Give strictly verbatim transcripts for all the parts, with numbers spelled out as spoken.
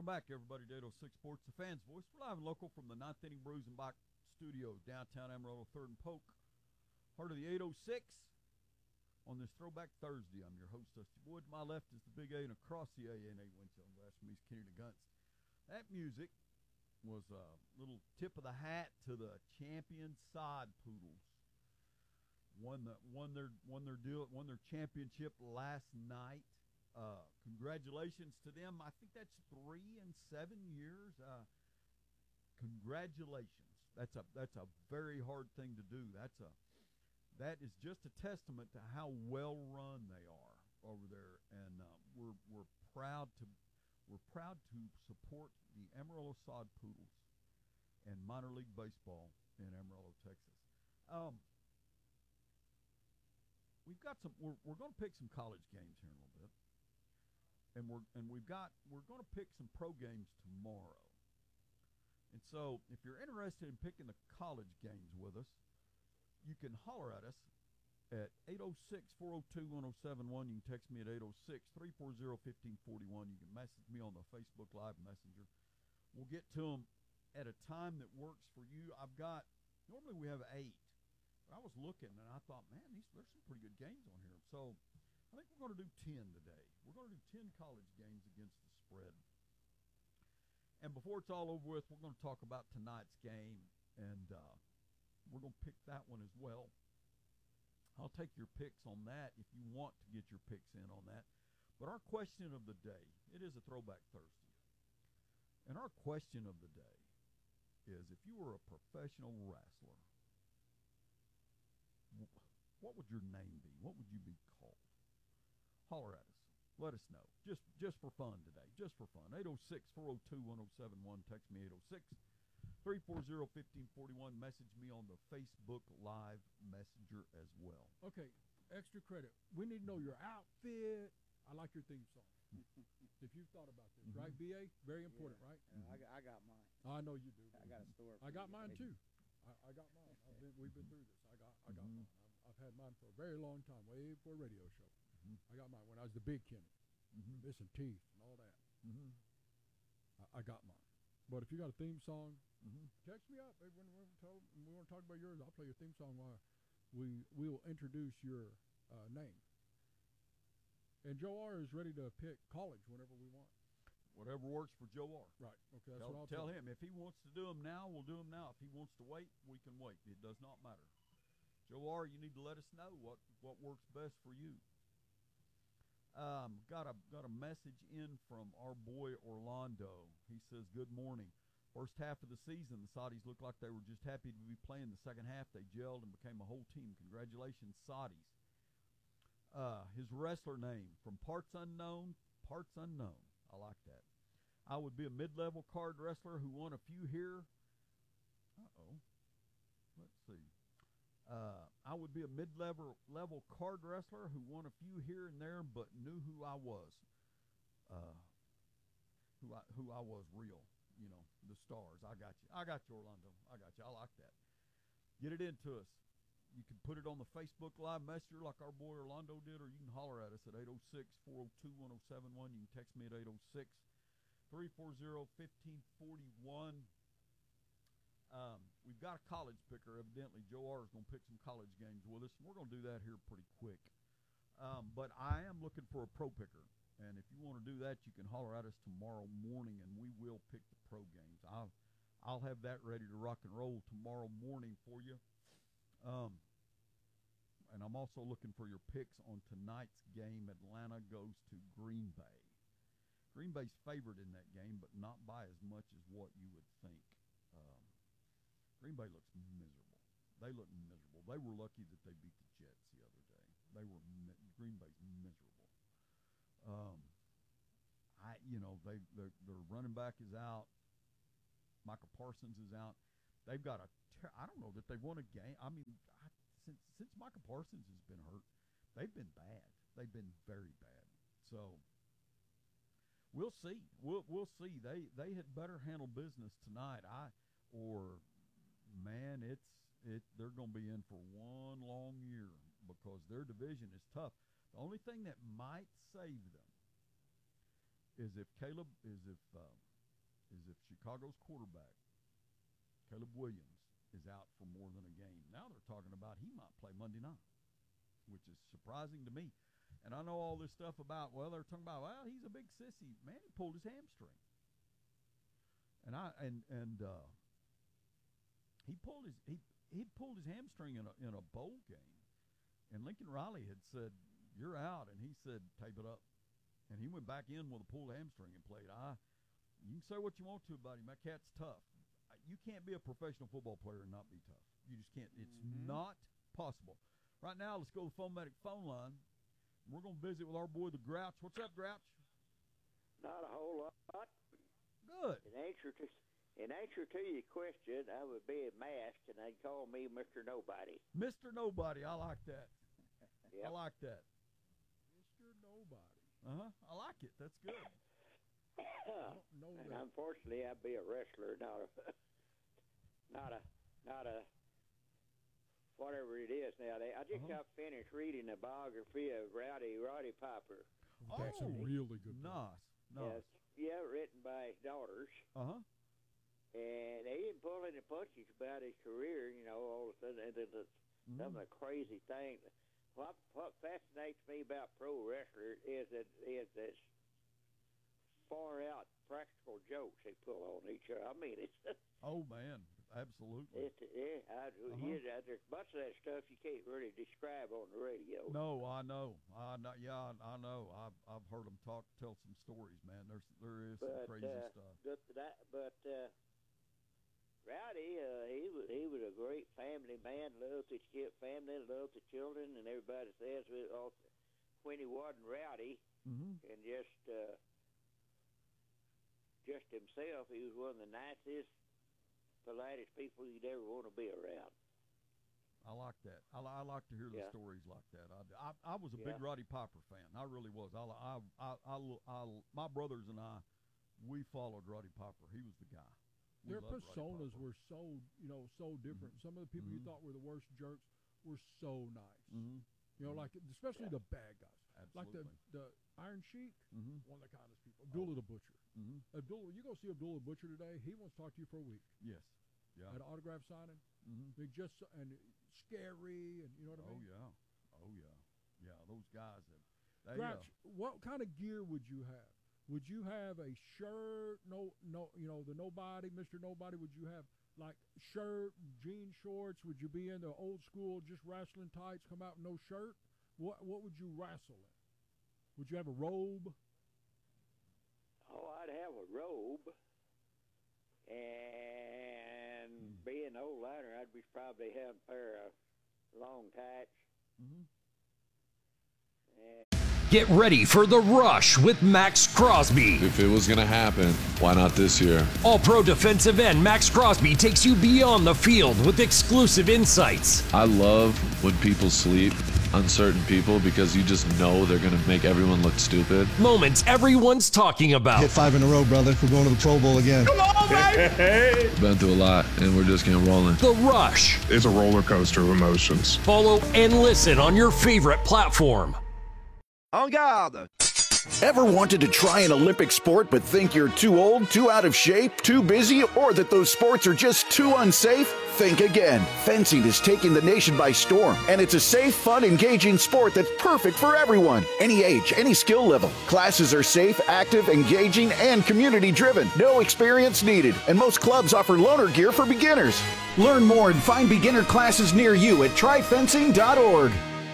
back, everybody, to eight oh six Sports, the fans' voice. We're live and local from the ninth Inning Brews and Bach studio, downtown Amarillo, third and Polk. Heart of the eight oh six on this Throwback Thursday. I'm your host, Dusty Boyd. To my left is the Big A, and across the A and A windshield glass from East Kenny to Gunst. That music was a little tip of the hat to the champion Sod Poodles. Won the won their won their deal won their championship last night. Uh, congratulations to them. I think that's three and seven years. Uh, congratulations. That's a that's a very hard thing to do. That's a that is just a testament to how well run they are over there, and uh, we're we're proud to we're proud to support the Amarillo Sod Poodles and minor league baseball in Amarillo, Texas. Um, we've got some. We're we're going to pick some college games here in a little bit. And we're and we've got we're going to pick some pro games tomorrow. And so, if you're interested in picking the college games with us, you can holler at us at eight oh six, four oh two, one oh seven one. You can text me at eight oh six, three four zero, one five four one. You can message me on the Facebook Live Messenger. We'll get to them at a time that works for you. I've got normally we have eight. But I was looking and I thought, man, these there's some pretty good games on here. So I think we're going to do ten today. We're going to do ten college games against the spread. And before it's all over with, we're going to talk about tonight's game, and uh, we're going to pick that one as well. I'll take your picks on that if you want to get your picks in on that. But our question of the day, it is a Throwback Thursday. And our question of the day is, if you were a professional wrestler, what would your name be? What would you be called? Holler at us. Let us know. Just just for fun today. Just for fun. eight oh six, four oh two, one oh seven one. Text me eight oh six, three four zero, one five four one. Message me on the Facebook Live Messenger as well. Okay, extra credit. We need to know your outfit. I like your theme song. If you've thought about this, Mhm. right, B A? Very important, Yeah, right? yeah, I, got, I got mine. I know you do. I got a store. I for got you mine guys. too. I, I got mine. I've been, we've been through this. I got I got Mhm. mine. I've, I've had mine for a very long time, way before a radio show. Mhm. I got mine when I was the big Kenny, Mm-hmm. missing teeth and all that. Mm-hmm. I, I got mine. But if you got a theme song, Mm-hmm. text me up. Hey, when, when we, tell, when we want to talk about yours, I'll play your theme song while we we will introduce your uh, name. And Joe R is ready to pick college whenever we want. Whatever works for Joe R. Right. Okay. That's Tell, what I'll tell tell him. If he wants to do them now, we'll do them now. If he wants to wait, we can wait. It does not matter. Joe R., you need to let us know what, what works best for you. Um, got a got a message in from our boy Orlando. He says, good morning. First half of the season, the Saudis looked like they were just happy to be playing. The second half, they gelled and became a whole team. Congratulations, Saudis. Uh, his wrestler name, from parts unknown, parts unknown. I like that. I would be a mid-level card wrestler who won a few here. Uh-oh. Let's see. Uh, I would be a mid-level level card wrestler who won a few here and there, but knew who I was. Uh, who I who I was real. You know, the stars. I got you. I got you, Orlando. I got you. I like that. Get it into us. You can put it on the Facebook Live Messenger like our boy Orlando did, or you can holler at us at eight oh six, four oh two, one oh seven one. You can text me at eight oh six, three four zero, one five four one. Um, we've got a college picker. Evidently, Joe R. is going to pick some college games with us, and we're going to do that here pretty quick. Um, but I am looking for a pro picker. And if you want to do that, you can holler at us tomorrow morning, and we will pick the pro games. I'll, I'll have that ready to rock and roll tomorrow morning for you. Um, and I'm also looking for your picks on tonight's game. Atlanta goes to Green Bay. Green Bay's favored in that game, but not by as much as what you would think. Um, Green Bay looks miserable. They look miserable. They were lucky that they beat the Jets the other day. They were mi- Green Bay's miserable. Um, I, you know, they their their running back is out. Michael Parsons is out. They've got a. Ter- I don't know that they won a game. I mean, I, since since Michael Parsons has been hurt, they've been bad. They've been very bad. So we'll see. We'll we'll see. They they had better handle business tonight. I or man, it's it. They're going to be in for one long year because their division is tough. The only thing that might save them is if Caleb is if uh, is if Chicago's quarterback, Caleb Williams, is out for more than a game. Now they're talking about he might play Monday night, which is surprising to me. And I know all this stuff about, well, they're talking about, well, he's a big sissy. Man, he pulled his hamstring. And I and and uh, he pulled his he he pulled his hamstring in a in a bowl game. And Lincoln Riley had said, "You're out," and he said, "Tape it up." And he went back in with a pulled hamstring and played. I, you can say what you want to about him. That cat's tough. You can't be a professional football player and not be tough. You just can't. It's mm-hmm. not possible. Right now, let's go to the Phone-Matic phone line. We're going to visit with our boy, the Grouch. What's up, Grouch? Not a whole lot. Good. In answer to in answer to your question, I would be a mask, and they'd call me Mister Nobody. Mister Nobody. I like that. Yep. I like that. Mister Nobody. Uh-huh. I like it. That's good. Uh, know and that. unfortunately, I'd be a wrestler, not a, not a, not a, whatever it is nowadays. I just uh-huh. got finished reading the biography of Rowdy Roddy Piper. That's oh, a really good book. Nice. Nice. Yeah, yeah, written by his daughters. Uh-huh. And they didn't pull any punches about his career, you know, all of a sudden. And the, the, mm-hmm. Some of the crazy things. What, what fascinates me about pro wrestlers is that is that far out practical jokes they pull on each other. I mean, it's oh man, absolutely. It's yeah, I, uh-huh. yeah, there's much of that stuff you can't really describe on the radio. No, I know, I know. Yeah, I, I know. I've I've heard them talk, tell some stories, man. There's there is but, some crazy uh, stuff. But that, but uh, Rowdy, uh, he was he was a great family man. Loved his kid, family, loved the children, and everybody says it also, when he wasn't rowdy mm-hmm. and just uh, just himself, he was one of the nicest, politest people you'd ever want to be around. I like that. I, I like to hear the yeah. stories like that. I, I, I was a yeah. big Roddy Piper fan. I really was. I, I, I, I, I, my brothers and I, we followed Roddy Piper. He was the guy. We Their personas were so, you know, so different. Mm-hmm. Some of the people mm-hmm. you thought were the worst jerks were so nice. Mm-hmm. You know, like especially yeah. the bad guys. Absolutely. Like the, the Iron Sheik, mm-hmm. one of the kindest people. Abdullah oh. the Butcher. Mm-hmm. Abdullah, you go see Abdullah the Butcher today, he wants to talk to you for a week. Yes. Yeah. At an autograph signing. Mm-hmm. They just and scary, and you know what I oh, mean? Oh yeah. Oh yeah. Yeah, those guys have they, Grouch, uh, what kind of gear would you have? Would you have a shirt, no, no, you know, the Nobody, Mister Nobody? Would you have like shirt, jean shorts? Would you be in the old school, just wrestling tights, come out with no shirt? What, what would you wrestle in? Would you have a robe? Oh, I'd have a robe, and mm. being an old liner, I'd be probably have a pair of long tights. Mm-hmm. And Get ready for The Rush with Max Crosby. If it was going to happen, why not this year? All-Pro defensive end Max Crosby takes you beyond the field with exclusive insights. I love when people sleep on certain people because you just know they're going to make everyone look stupid. Moments everyone's talking about. Hit five in a row, brother. We're going to the Pro Bowl again. Come on, baby! Been through a lot, and we're just getting rolling. The Rush. It's a roller coaster of emotions. Follow and listen on your favorite platform. En garde! Ever wanted to try an Olympic sport but think you're too old, too out of shape, too busy, or that those sports are just too unsafe? Think again. Fencing is taking the nation by storm, and it's a safe, fun, engaging sport that's perfect for everyone. Any age, any skill level. Classes are safe, active, engaging, and community-driven. No experience needed, and most clubs offer loaner gear for beginners. Learn more and find beginner classes near you at try fencing dot org.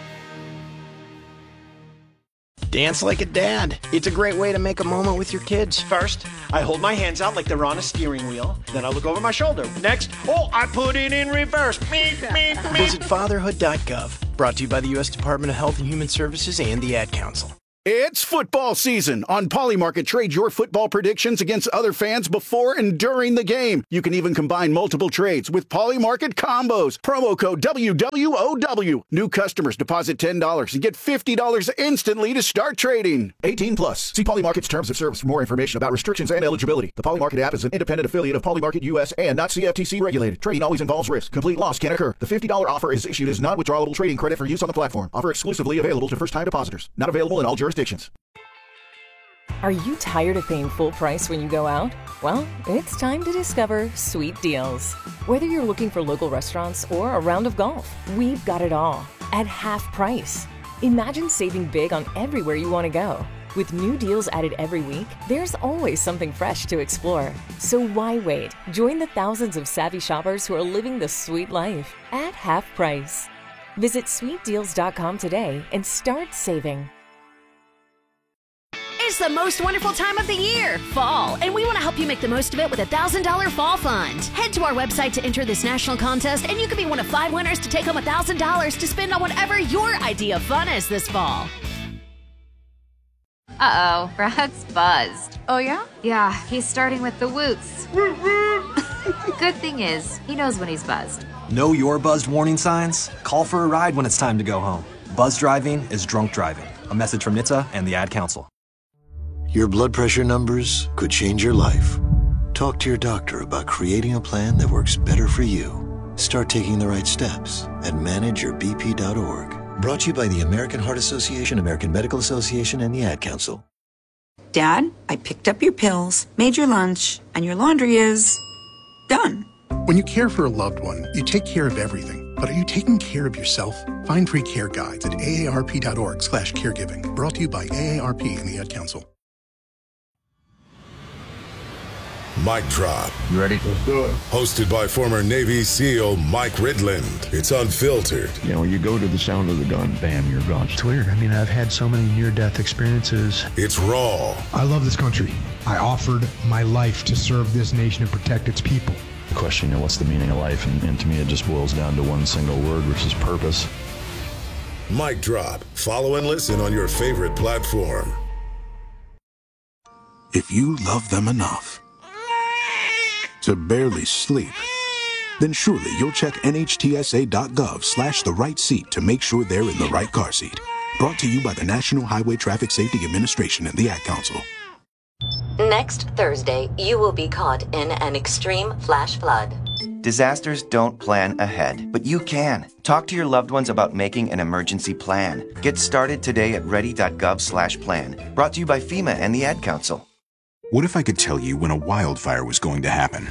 Dance like a dad. It's a great way to make a moment with your kids. First, I hold my hands out like they're on a steering wheel. Then I look over my shoulder. Next, oh, I put it in reverse. Meep, meep, meep. Visit fatherhood dot gov. Brought to you by the U S Department of Health and Human Services and the Ad Council. It's football season. On Polymarket, trade your football predictions against other fans before and during the game. You can even combine multiple trades with Polymarket combos. Promo code W W O W. New customers deposit ten dollars and get fifty dollars instantly to start trading. eighteen plus. See Polymarket's terms of service for more information about restrictions and eligibility. The Polymarket app is an independent affiliate of Polymarket U S and not C F T C regulated. Trading always involves risk. Complete loss can occur. The fifty dollars offer is issued as non-withdrawable trading credit for use on the platform. Offer exclusively available to first-time depositors. Not available in all jurisdictions. Are you tired of paying full price when you go out? Well, it's time to discover Sweet Deals. Whether you're looking for local restaurants or a round of golf, we've got it all at half price. Imagine saving big on everywhere you want to go. With new deals added every week, there's always something fresh to explore. So why wait? Join the thousands of savvy shoppers who are living the sweet life at half price. Visit sweet deals dot com today and start saving. It's the most wonderful time of the year, fall, and we want to help you make the most of it with a one thousand dollars Fall Fund. Head to our website to enter this national contest, and you could be one of five winners to take home one thousand dollars to spend on whatever your idea of fun is this fall. Uh-oh, Brad's buzzed. Oh, yeah? Yeah, he's starting with the woots. Good thing is, he knows when he's buzzed. Know your buzzed warning signs? Call for a ride when it's time to go home. Buzz driving is drunk driving. A message from N H T S A and the Ad Council. Your blood pressure numbers could change your life. Talk to your doctor about creating a plan that works better for you. Start taking the right steps at manage your b p dot org. Brought to you by the American Heart Association, American Medical Association, and the Ad Council. Dad, I picked up your pills, made your lunch, and your laundry is done. When you care for a loved one, you take care of everything. But are you taking care of yourself? Find free care guides at A A R P dot org slash caregiving. Brought to you by A A R P and the Ad Council. Mic Drop. You ready? Let's do it. Hosted by former Navy SEAL Mike Ridland. It's unfiltered. You know, you go to the sound of the gun, bam, you're gone. It's weird. I mean, I've had so many near-death experiences. It's raw. I love this country. I offered my life to serve this nation and protect its people. The question, you know, what's the meaning of life? And, and to me, it just boils down to one single word, which is purpose. Mic Drop. Follow and listen on your favorite platform. If you love them enough to barely sleep, then surely you'll check N H T S A dot gov slash the right seat to make sure they're in the right car seat. Brought to you by the National Highway Traffic Safety Administration and the Ad Council. Next Thursday, you will be caught in an extreme flash flood. Disasters don't plan ahead, but you can. Talk to your loved ones about making an emergency plan. Get started today at ready dot gov slash plan. Brought to you by FEMA and the Ad Council. What if I could tell you when a wildfire was going to happen?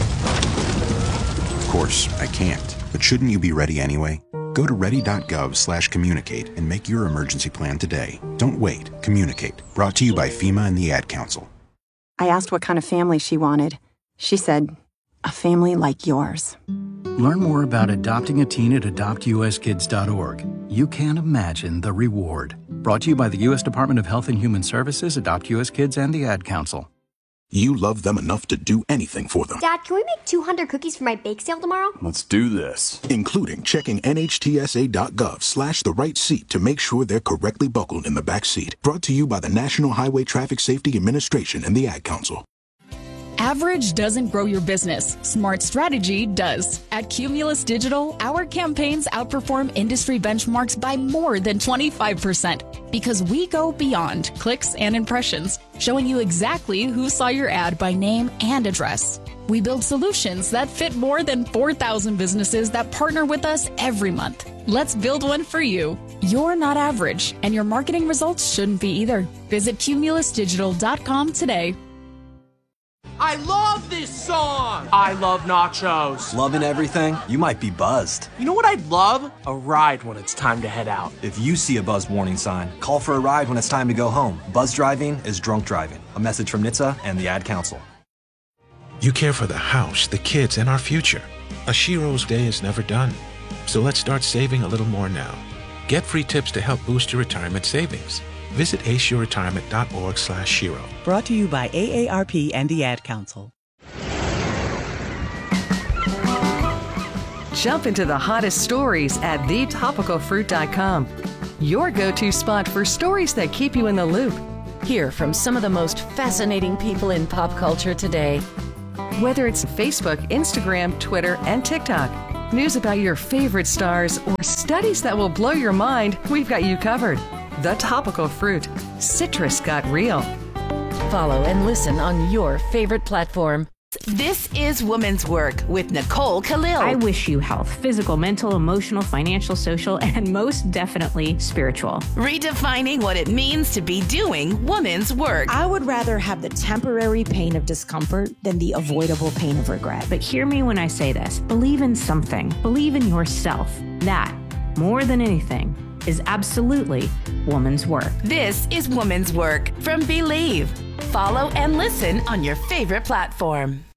Of course, I can't. But shouldn't you be ready anyway? Go to ready dot gov slash communicate and make your emergency plan today. Don't wait. Communicate. Brought to you by FEMA and the Ad Council. I asked what kind of family she wanted. She said, a family like yours. Learn more about adopting a teen at adopt U S kids dot org. You can't imagine the reward. Brought to you by the U S Department of Health and Human Services, Adopt U S Kids, and the Ad Council. You love them enough to do anything for them. Dad, can we make two hundred cookies for my bake sale tomorrow? Let's do this. Including checking N H T S A dot gov slash the right seat to make sure they're correctly buckled in the back seat. Brought to you by the National Highway Traffic Safety Administration and the Ad Council. Average doesn't grow your business. Smart strategy does. At Cumulus Digital, our campaigns outperform industry benchmarks by more than twenty-five percent because we go beyond clicks and impressions, showing you exactly who saw your ad by name and address. We build solutions that fit more than four thousand businesses that partner with us every month. Let's build one for you. You're not average, and your marketing results shouldn't be either. Visit cumulus digital dot com today. I love this song! I love nachos. Loving everything? You might be buzzed. You know what I'd love? A ride when it's time to head out. If you see a buzz warning sign, call for a ride when it's time to go home. Buzz driving is drunk driving. A message from N H T S A and the Ad Council. You care for the house, the kids, and our future. A Shiro's day is never done. So let's start saving a little more now. Get free tips to help boost your retirement savings. Visit ace your retirement dot org slash Shiro. Brought to you by A A R P and the Ad Council. Jump into the hottest stories at the topical fruit dot com. Your go-to spot for stories that keep you in the loop. Hear from some of the most fascinating people in pop culture today. Whether it's Facebook, Instagram, Twitter, and TikTok, news about your favorite stars, or studies that will blow your mind, we've got you covered. The Topical Fruit. Citrus got real. Follow and listen on your favorite platform. This is Woman's Work with Nicole Khalil. I wish you health, physical, mental, emotional, financial, social, and most definitely spiritual. Redefining what it means to be doing woman's work. I would rather have the temporary pain of discomfort than the avoidable pain of regret. But hear me when I say this. Believe in something. Believe in yourself. That, more than anything, is absolutely woman's work. This is Woman's Work from Believe. Follow and listen on your favorite platform.